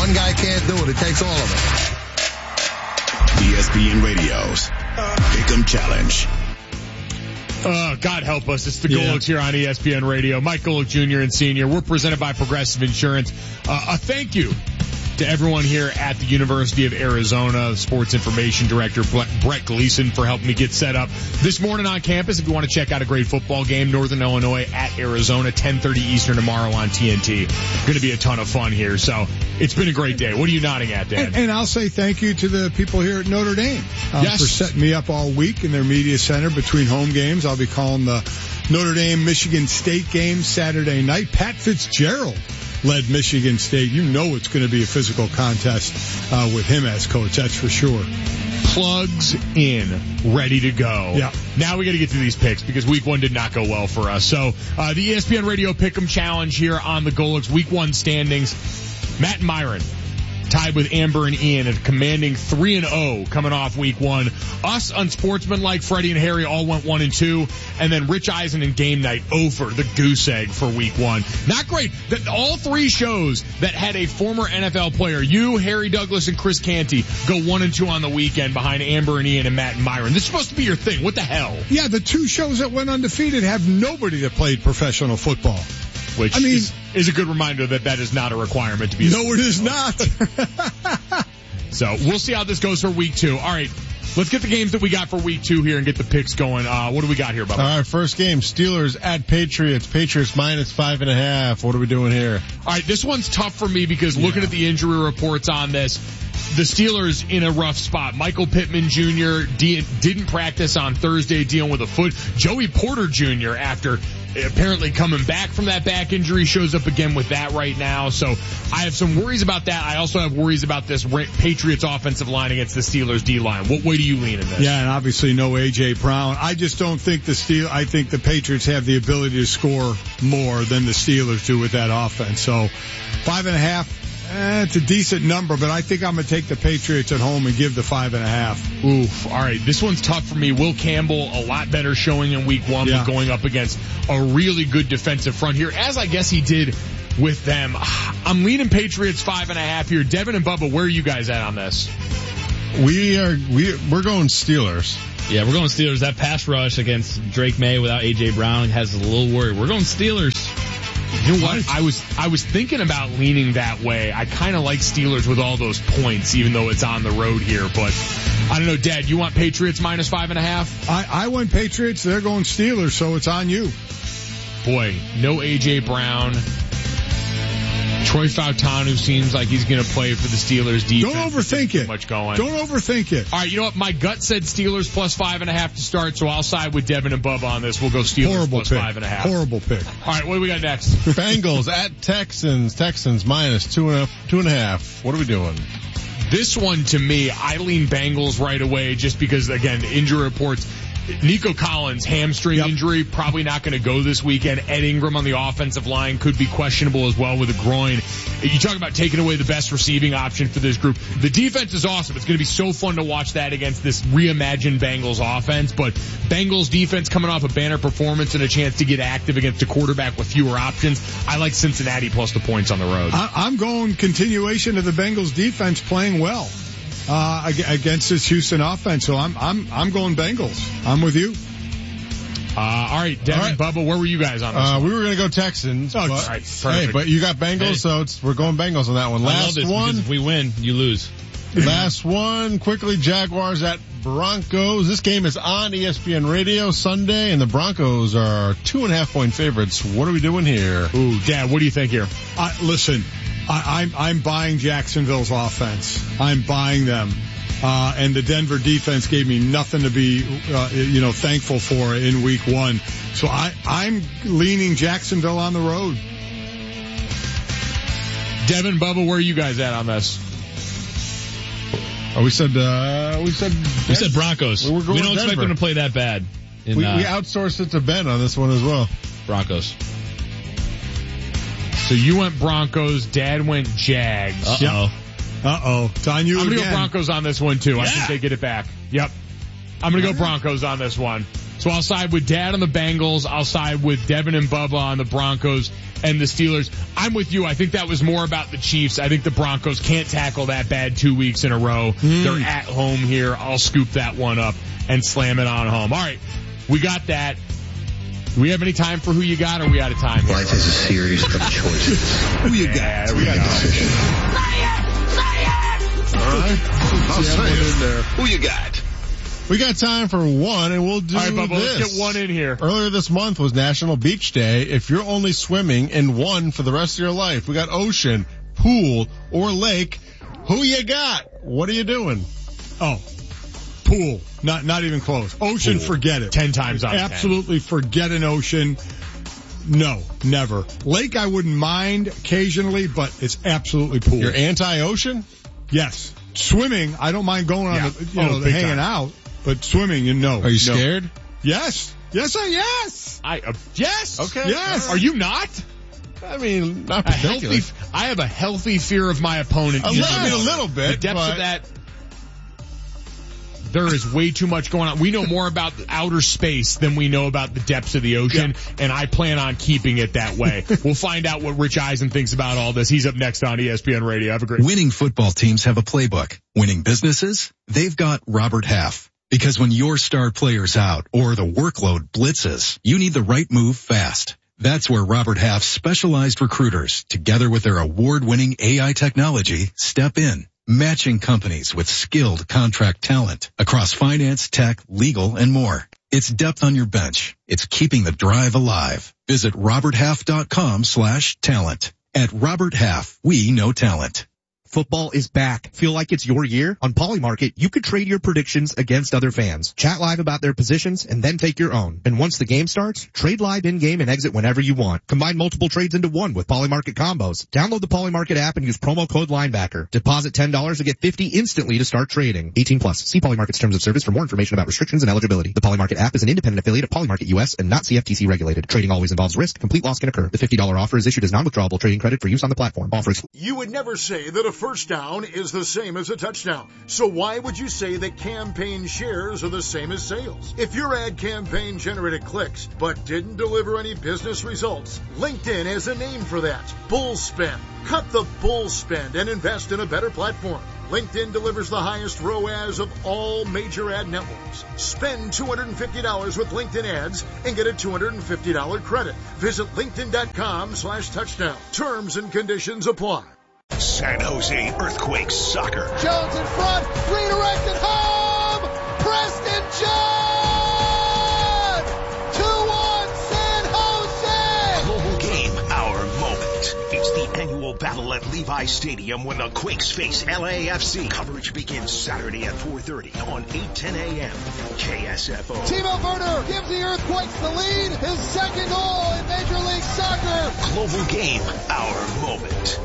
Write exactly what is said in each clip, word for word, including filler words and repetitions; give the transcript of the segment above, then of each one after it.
One guy can't do it. It takes all of us. E S P N Radio's Pick'em Challenge. Uh, God help us. It's the Yeah. Golics here on E S P N Radio. Mike Golick Junior and Senior. We're presented by Progressive Insurance. Uh, a thank you to everyone here at the University of Arizona, Sports Information Director Brett Gleason for helping me get set up this morning on campus. If you want to check out a great football game, Northern Illinois at Arizona, ten thirty Eastern tomorrow on T N T. Going to be a ton of fun here. So it's been a great day. What are you nodding at, Dan? And, and I'll say thank you to the people here at Notre Dame uh, Yes. for setting me up all week in their media center between home games. I'll be calling the Notre Dame Michigan State game Saturday night. Pat Fitzgerald led Michigan State. You know it's going to be a physical contest uh, with him as coach, that's for sure. Plugs in, ready to go. Yeah. Now we got to get through these picks because week one did not go well for us. So uh, the E S P N Radio Pick'em Challenge here on the Golics week one standings. Matt and Myron tied with Amber and Ian at commanding three and oh coming off week one. Us unsportsmanlike Freddie and Harry all went one and two, and then Rich Eisen and Game Night over the goose egg for week one. Not great. That all three shows that had a former N F L player, you, Harry Douglas, and Chris Canty, go one and two on the weekend behind Amber and Ian and Matt and Myron. This is supposed to be your thing. What the hell? Yeah, the two shows that went undefeated have nobody that played professional football. Which I mean, is, is a good reminder that that is not a requirement to be. A no, it is not. So we'll see how this goes for week two. All right, let's get the games that we got for week two here and get the picks going. Uh, what do we got here, Bubba? All right, first game, Steelers at Patriots. Patriots minus five and a half. What are we doing here? All right, this one's tough for me because looking at the injury reports on this, the Steelers in a rough spot. Michael Pittman Junior de- didn't practice on Thursday dealing with a foot. Joey Porter Junior, after apparently coming back from that back injury, shows up again with that right now. So I have some worries about that. I also have worries about this Patriots offensive line against the Steelers D line. What way do you lean in this? Yeah, and obviously no A J Brown. I just don't think the Steel. I think the Patriots have the ability to score more than the Steelers do with that offense. So five and a half. Eh, it's a decent number, but I think I'm going to take the Patriots at home and give the five and a half. Oof. All right. This one's tough for me. Will Campbell, a lot better showing in week one, Yeah. but going up against a really good defensive front here, as I guess he did with them. I'm leaning Patriots five and a half here. Devin and Bubba, where are you guys at on this? We are, we, we're going Steelers. Yeah, we're going Steelers. That pass rush against Drake May without A J Brown has a little worry. We're going Steelers. You know what? I was I was thinking about leaning that way. I kind of like Steelers with all those points, even though it's on the road here. But I don't know, Dad. You want Patriots minus five and a half? I, I went Patriots. They're going Steelers, so it's on you. Boy, no A J Brown. Troy Fautanu seems like he's going to play for the Steelers defense. Don't overthink it. Too much going. Don't overthink it. All right, you know what? My gut said Steelers plus five and a half to start, so I'll side with Devin and Bubba on this. We'll go Steelers Horrible plus pick. five and a half. Horrible pick. All right, what do we got next? Bengals at Texans. Texans minus two and a, two and a half. What are we doing? This one, to me, I lean Bengals right away just because, again, injury reports. Nico Collins, hamstring yep. injury, probably not going to go this weekend. Ed Ingram on the offensive line could be questionable as well with a groin. You talk about taking away the best receiving option for this group. The defense is awesome. It's going to be so fun to watch that against this reimagined Bengals offense. But Bengals defense coming off a banner performance and a chance to get active against a quarterback with fewer options. I like Cincinnati plus the points on the road. I, I'm going continuation of the Bengals defense playing well. Uh, against this Houston offense. So I'm, I'm, I'm going Bengals. I'm with you. Uh, all right, Devin, all right. Bubba, where were you guys on this uh, one? We were going to go Texans. Oh, but, all right, hey, but you got Bengals, Hey. so it's, we're going Bengals on that one. I love Last this one. because if we win, you lose. Last one, quickly, Jaguars at Broncos. This game is on E S P N Radio Sunday, and the Broncos are two and a half point favorites. What are we doing here? Ooh, Dad, what do you think here? I, listen, I, I'm, I'm buying Jacksonville's offense. I'm buying them. Uh, and the Denver defense gave me nothing to be, uh, you know, thankful for in week one. So I, I'm leaning Jacksonville on the road. Devin, Bubba, where are you guys at on this? Oh, we said, uh, we said, We said Broncos. We were going we don't expect Denver. them to play that bad. In, we, uh, we outsourced it to Ben on this one as well. Broncos. So you went Broncos, Dad went Jags. Uh-oh. Uh-oh. It's on you I'm going to again. go Broncos on this one, too. I Yeah. think they get it back. Yep. I'm going to go Broncos on this one. So I'll side with Dad on the Bengals. I'll side with Devin and Bubba on the Broncos and the Steelers. I'm with you. I think that was more about the Chiefs. I think the Broncos can't tackle that bad two weeks in a row. Mm. They're at home here. I'll scoop that one up and slam it on home. All right. We got that. Do we have any time for who you got, or are we out of time here? Life is a series of choices. Who you got? Yeah, we got decision. All right. I'll say it in there. Who you got? We got time for one, and we'll do All right, Bubba, this. let's get one in here. Earlier this month was National Beach Day. If you're only swimming in one for the rest of your life, we got ocean, pool, or lake. Who you got? What are you doing? Oh, pool. Not not even close. Ocean, Pool. Forget it. Ten times out of ten. Absolutely forget an ocean. No, never. Lake I wouldn't mind occasionally, but it's absolutely pool. You're anti-ocean? Yes. Swimming, I don't mind going on Yeah. the, you Oh, know, the big hanging time. out, but swimming, you know. Are you no. scared? Yes. Yes, I yes. I, uh, yes. Okay. Yes. Are you not? I mean, not A particularly. healthy, I have a healthy fear of my opponent. A in the little, I mean, a water. little bit, The depths but- of that. There is way too much going on. We know more about outer space than we know about the depths of the ocean, yeah. and I plan on keeping it that way. We'll find out what Rich Eisen thinks about all this. He's up next on E S P N Radio. Have a great Winning football teams have a playbook. Winning businesses, they've got Robert Half. Because when your star player's out or the workload blitzes, you need the right move fast. That's where Robert Half's specialized recruiters, together with their award-winning A I technology, step in. Matching companies with skilled contract talent across finance, tech, legal, and more. It's depth on your bench. It's keeping the drive alive. Visit roberthalf.com slash talent. At Robert Half, we know talent. Football is back. Feel like it's your year? On Polymarket, you could trade your predictions against other fans. Chat live about their positions and then take your own. And once the game starts, trade live in-game and exit whenever you want. Combine multiple trades into one with Polymarket combos. Download the Polymarket app and use promo code linebacker. Deposit ten dollars to get fifty dollars instantly to start trading. eighteen plus. See Polymarket's terms of service for more information about restrictions and eligibility. The Polymarket app is an independent affiliate of Polymarket U S and not C F T C regulated. Trading always involves risk. Complete loss can occur. The fifty dollars offer is issued as non-withdrawable trading credit for use on the platform. Offers. You would never say that a first down is the same as a touchdown. So why would you say that campaign shares are the same as sales? If your ad campaign generated clicks but didn't deliver any business results, LinkedIn has a name for that. Bull spend. Cut the bull spend and invest in a better platform. LinkedIn delivers the highest R O A S of all major ad networks. Spend two hundred fifty dollars with LinkedIn ads and get a two hundred fifty dollars credit. Visit linkedin.com slash touchdown. Terms and conditions apply. San Jose Earthquakes soccer. Jones in front, redirected home, Preston John! two one San Jose! Global game, our moment. It's the annual battle at Levi Stadium when the Quakes face L A F C. Coverage begins Saturday at four thirty on eight ten a.m. K S F O. Timo Werner gives the Earthquakes the lead, his second goal in Major League Soccer. Global game, our moment.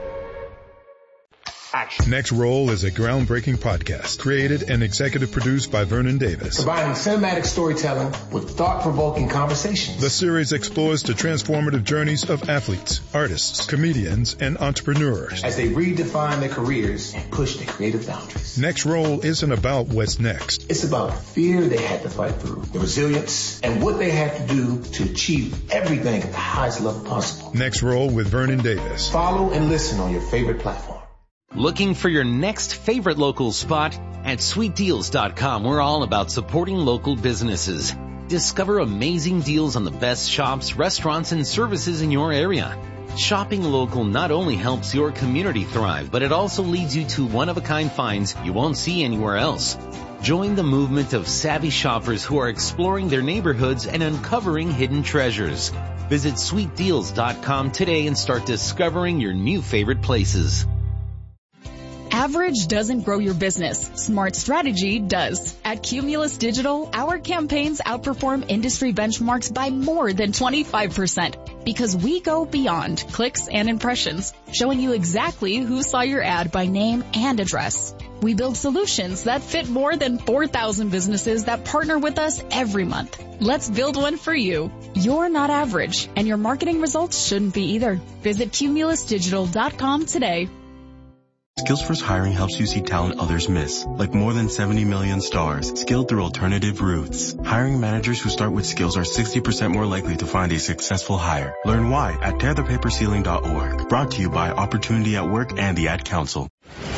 Action. Next Roll is a groundbreaking podcast created and executive produced by Vernon Davis. Combining cinematic storytelling with thought-provoking conversations. The series explores the transformative journeys of athletes, artists, comedians, and entrepreneurs as they redefine their careers and push their creative boundaries. Next Roll isn't about what's next. It's about the fear they had to fight through, the resilience, and what they had to do to achieve everything at the highest level possible. Next Roll with Vernon Davis. Follow and listen on your favorite platform. Looking for your next favorite local spot? At sweet deals dot com, we're all about supporting local businesses. Discover amazing deals on the best shops, restaurants, and services in your area. Shopping local not only helps your community thrive, but it also leads you to one-of-a-kind finds you won't see anywhere else. Join the movement of savvy shoppers who are exploring their neighborhoods and uncovering hidden treasures. Visit sweet deals dot com today and start discovering your new favorite places. Average doesn't grow your business. Smart strategy does. At Cumulus Digital, our campaigns outperform industry benchmarks by more than twenty-five percent because we go beyond clicks and impressions, showing you exactly who saw your ad by name and address. We build solutions that fit more than four thousand businesses that partner with us every month. Let's build one for you. You're not average, and your marketing results shouldn't be either. Visit Cumulus Digital dot com today. Skills First Hiring helps you see talent others miss, like more than seventy million stars, skilled through alternative routes. Hiring managers who start with skills are sixty percent more likely to find a successful hire. Learn why at tear the paper ceiling dot org. Brought to you by Opportunity at Work and the Ad Council.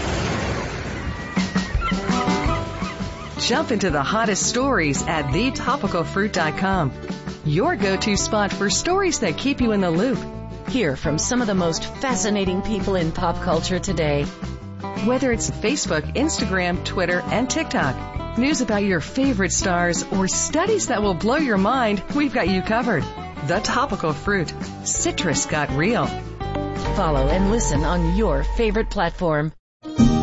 Jump into the hottest stories at the topical fruit dot com. Your go-to spot for stories that keep you in the loop. Hear from some of the most fascinating people in pop culture today. Whether it's Facebook, Instagram, Twitter, and TikTok, news about your favorite stars, or studies that will blow your mind, we've got you covered. The Topical Fruit. Citrus got real. Follow and listen on your favorite platform.